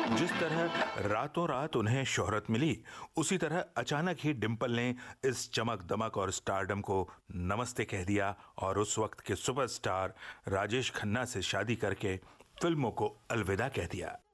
जिस तरह रातों रात उन्हें शोहरत मिली, उसी तरह अचानक ही डिंपल ने इस चमक दमक और स्टारडम को नमस्ते कह दिया और उस वक्त के सुपरस्टार राजेश खन्ना से शादी करके फिल्मों को अलविदा कह दिया।